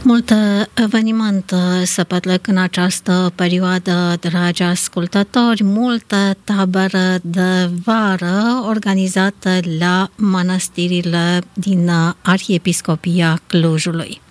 Multe evenimente se petrec în această perioadă, dragi ascultători, multe tabere de vară organizate la mănăstirile din Arhiepiscopia Clujului.